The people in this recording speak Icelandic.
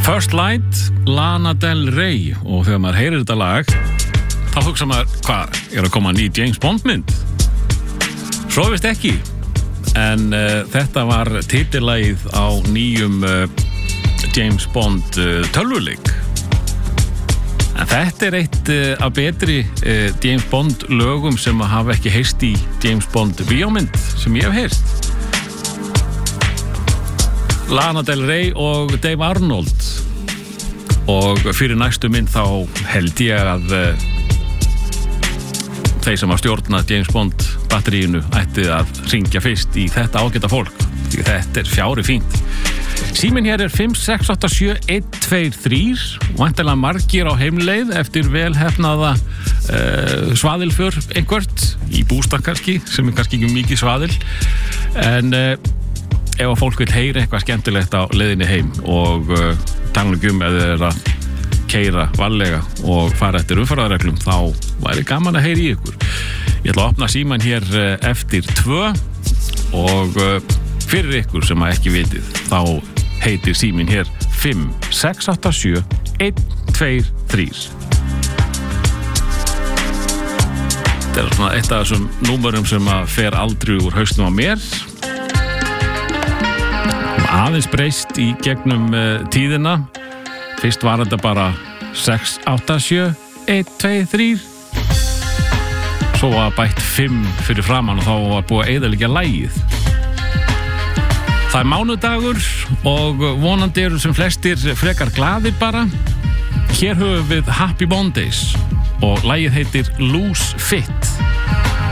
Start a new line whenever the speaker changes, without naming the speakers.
First Light, Lana Del Rey. Og þegar maður heyrir þetta lag þá hugsa maður, hvað, að koma ný James Bond mynd? Svo vist ekki. En þetta var titillagið á nýjum James Bond tölvuleik. En þetta eitt af betri James Bond lögum sem hafa ekki heyrst í James Bond bíómynd sem ég hef heyrst. Lana Del Rey og Dave Arnold. Og fyrir næstu mynd þá held ég að þeir sem að stjórna James Bond batteríinu ætti að hringja fyrst í þetta ágæta fólk. Því þetta fjári fínt. Síminn hér 5687123 væntanlega margir á heimleið eftir velhefnaða svaðilför einhvert í bústað kannski, sem kannski ekki mikið svaðil, en ef að fólk vil heyra eitthvað skemmtilegt á leiðinni heim og tala um eða að keyra varlega og fara eftir umferðarreglum, þá væri gaman að heyra í ykkur. Ég ætla að opna símann hér eftir 2 og fyrir ykkur sem að ekki vitið, þá heitir síminn hér 5687123. Þetta svona eitt af þessum númerum sem að fer aldrei úr hausnum á mér. Aðeins breyst í gegnum tíðina. Fyrst var þetta bara 687-123. Svo var bætt 5 fyrir framan og þá var búið að eyðileggja lagið. Það mánudagur og vonandi eru sem flestir frekar glaðir bara. Hér höfum við Happy Mondays og lagið heitir Loose Fit.